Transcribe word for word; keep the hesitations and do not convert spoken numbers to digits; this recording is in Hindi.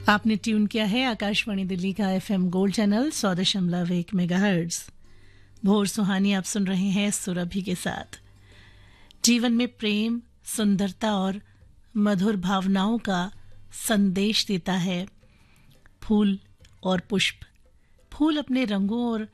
आपने ट्यून किया है आकाशवाणी दिल्ली का एफएम गोल्ड चैनल सौ दशमलव एक मेगाहर्ट्ज। भोर सुहानी आप सुन रहे हैं सुरभि के साथ। जीवन में प्रेम, सुंदरता और मधुर भावनाओं का संदेश देता है फूल और पुष्प। फूल अपने रंगों और